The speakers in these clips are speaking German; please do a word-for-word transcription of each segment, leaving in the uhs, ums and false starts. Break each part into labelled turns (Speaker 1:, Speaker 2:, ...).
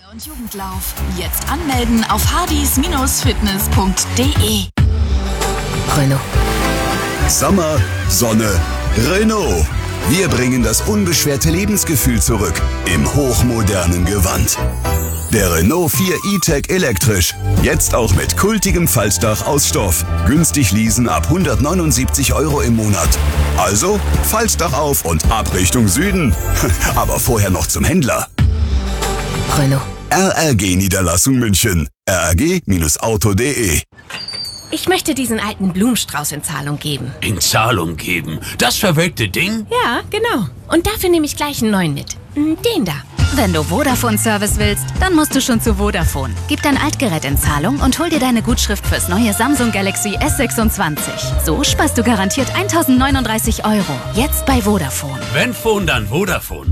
Speaker 1: Und Jugendlauf. Jetzt anmelden auf hardys Fitness punkt de.
Speaker 2: Renault.
Speaker 3: Sommer, Sonne, Renault. Wir bringen das unbeschwerte Lebensgefühl zurück im hochmodernen Gewand. Der Renault vier E-Tech elektrisch. Jetzt auch mit kultigem Faltdach aus Stoff. Günstig leasen ab hundertneunundsiebzig Euro im Monat. Also Faltdach auf und ab Richtung Süden. Aber vorher noch zum Händler.
Speaker 2: Renault.
Speaker 3: R R G Niederlassung München. R R G Auto punkt de.
Speaker 4: Ich möchte diesen alten Blumenstrauß in Zahlung geben.
Speaker 5: In Zahlung geben? Das verwelkte Ding?
Speaker 4: Ja, genau. Und dafür nehme ich gleich einen neuen mit. Den da.
Speaker 6: Wenn du Vodafone-Service willst, dann musst du schon zu Vodafone. Gib dein Altgerät in Zahlung und hol dir deine Gutschrift fürs neue Samsung Galaxy S sechsundzwanzig. So sparst du garantiert eintausendneununddreißig Euro. Jetzt bei Vodafone.
Speaker 5: Wenn Phone, dann Vodafone.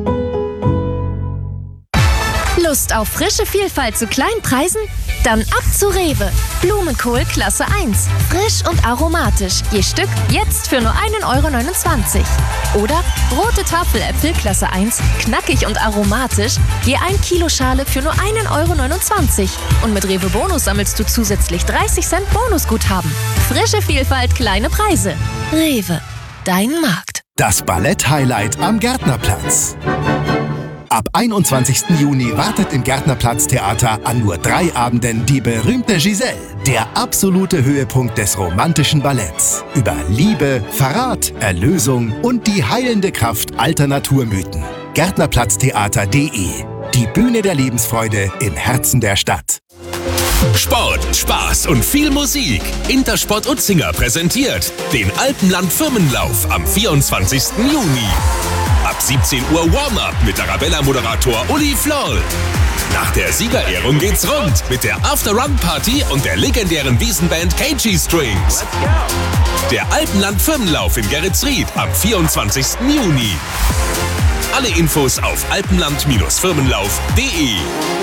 Speaker 7: Lust auf frische Vielfalt zu kleinen Preisen? Dann ab zu Rewe. Blumenkohl Klasse eins. Frisch und aromatisch. Je Stück jetzt für nur ein Euro neunundzwanzig. Oder rote Tafeläpfel Klasse eins. Knackig und aromatisch. Je ein Kilo Schale für nur ein Euro neunundzwanzig. Und mit Rewe Bonus sammelst du zusätzlich dreißig Cent Bonusguthaben. Frische Vielfalt, kleine Preise. Rewe. Dein Markt.
Speaker 8: Das Ballett-Highlight am Gärtnerplatz. Ab einundzwanzigsten Juni wartet im Gärtnerplatz-Theater an nur drei Abenden die berühmte Giselle. Der absolute Höhepunkt des romantischen Balletts. Über Liebe, Verrat, Erlösung und die heilende Kraft alter Naturmythen. Gärtnerplatztheater punkt de. Die Bühne der Lebensfreude im Herzen der Stadt.
Speaker 9: Sport, Spaß und viel Musik. Intersport Utzinger präsentiert den Alpenland-Firmenlauf am vierundzwanzigsten Juni. Ab siebzehn Uhr Warm-Up mit Arabella-Moderator Uli Floll. Nach der Siegerehrung geht's rund mit der After-Run-Party und der legendären Wiesenband K G Strings. Der Alpenland-Firmenlauf in Geretsried am vierundzwanzigsten Juni. Alle Infos auf alpenland Firmenlauf punkt de.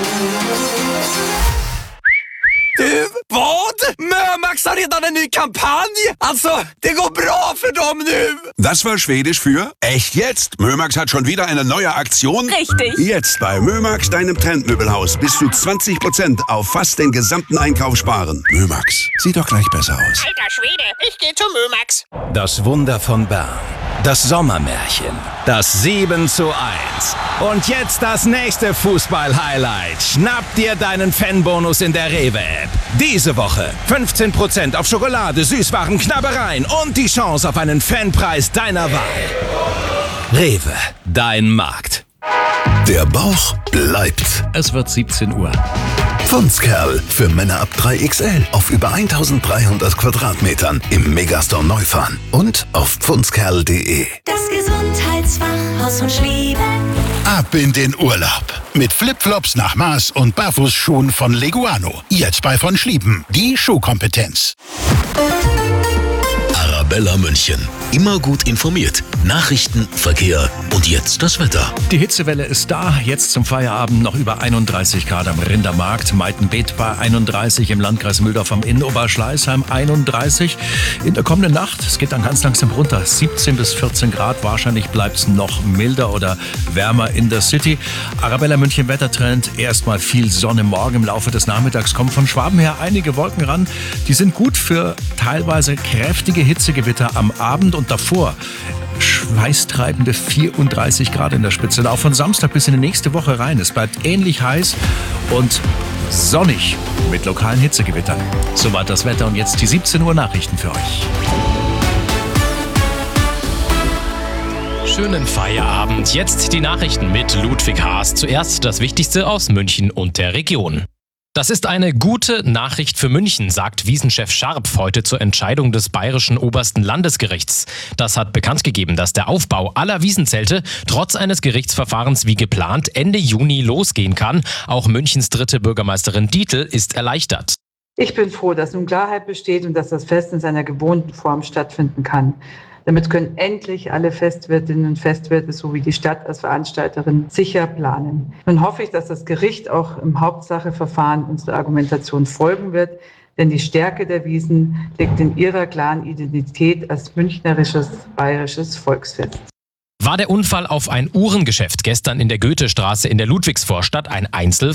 Speaker 10: Du, vad? Mömax har redan en ny kampanj! Alltså, det går bra för dem nu!
Speaker 11: Das war Schwedisch für echt jetzt. Mömax hat schon wieder eine neue Aktion.
Speaker 4: Richtig.
Speaker 11: Jetzt bei Mömax, deinem Trendmöbelhaus, bis zu zwanzig Prozent auf fast den gesamten Einkauf sparen. Mömax, sieht doch gleich besser aus.
Speaker 12: Alter Schwede, ich geh zu Mömax.
Speaker 13: Das Wunder von Bern. Das Sommermärchen. Das sieben zu eins. Und jetzt das nächste Fußball-Highlight. Schnapp dir deinen Fanbonus in der Rewe-App. Diese Woche fünfzehn Prozent auf Schokolade, Süßwaren, Knabbereien und die Chance auf einen Fanpreis deiner Wahl. Rewe, dein Markt.
Speaker 3: Der Bauch bleibt.
Speaker 14: Es wird siebzehn Uhr.
Speaker 3: Pfundskerl für Männer ab drei X L auf über eintausenddreihundert Quadratmetern im Megastore Neufahren und auf pfundskerl punkt de.
Speaker 15: Das Gesundheitsfachhaus von Schlieben.
Speaker 16: Ab in den Urlaub. Mit Flipflops nach Maß und Barfußschuhen von Leguano. Jetzt bei von Schlieben. Die Schuhkompetenz.
Speaker 9: Arabella München. Immer gut informiert. Nachrichten, Verkehr und jetzt das Wetter.
Speaker 14: Die Hitzewelle ist da. Jetzt zum Feierabend noch über einunddreißig Grad am Rindermarkt. Meitenbeet bei einunddreißig, im Landkreis Mühldorf am Inn, Oberschleißheim einunddreißig. In der kommenden Nacht, es geht dann ganz langsam runter, siebzehn bis vierzehn Grad. Wahrscheinlich bleibt es noch milder oder wärmer in der City. Arabella München Wettertrend. Erstmal viel Sonne. Morgen im Laufe des Nachmittags kommen von Schwaben her einige Wolken ran. Die sind gut für teilweise kräftige Hitzegewitter am Abend und davor. Schweißtreibende vierunddreißig Grad in der Spitze. Auch von Samstag bis in die nächste Woche rein. Es bleibt ähnlich heiß und sonnig mit lokalen Hitzegewittern. Soweit das Wetter und jetzt die siebzehn Uhr Nachrichten für euch.
Speaker 17: Schönen Feierabend. Jetzt die Nachrichten mit Ludwig Haas. Zuerst das Wichtigste aus München und der Region. Das ist eine gute Nachricht für München, sagt Wiesenchef Scharp heute zur Entscheidung des Bayerischen Obersten Landesgerichts. Das hat bekannt gegeben, dass der Aufbau aller Wiesenzelte trotz eines Gerichtsverfahrens wie geplant Ende Juni losgehen kann. Auch Münchens dritte Bürgermeisterin Dietl ist erleichtert.
Speaker 18: Ich bin froh, dass nun Klarheit besteht und dass das Fest in seiner gewohnten Form stattfinden kann. Damit können endlich alle Festwirtinnen und Festwirte sowie die Stadt als Veranstalterin sicher planen. Nun hoffe ich, dass das Gericht auch im Hauptsacheverfahren unserer Argumentation folgen wird, denn die Stärke der Wiesn liegt in ihrer klaren Identität als münchnerisches, bayerisches Volksfest.
Speaker 17: War der Unfall auf ein Uhrengeschäft gestern in der Goethestraße in der Ludwigsvorstadt ein Einzel